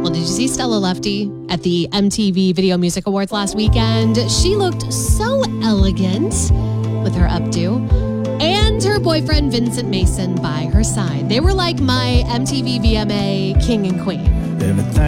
Well, did you see Stella Lefty at the MTV Video Music Awards last weekend? She looked so elegant with her updo and her boyfriend Vincent Mason by her side. They were like my MTV VMA king and queen. Everything